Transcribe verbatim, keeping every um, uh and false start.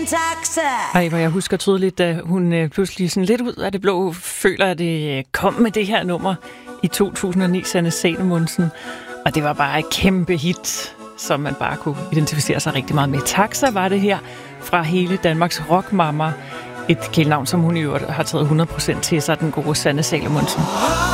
en taxa. Ej, hvor jeg husker tydeligt, da hun øh, pludselig sådan lidt ud af det blå føler, at det øh, kom med det her nummer i to tusind og ni, Sanne Salomonsen. Og det var bare et kæmpe hit, som man bare kunne identificere sig rigtig meget med. Taxa var det her fra hele Danmarks rockmamma. Et kælenavn, som hun i øvrigt har taget hundrede procent til sig, den gode Sanne Salomonsen.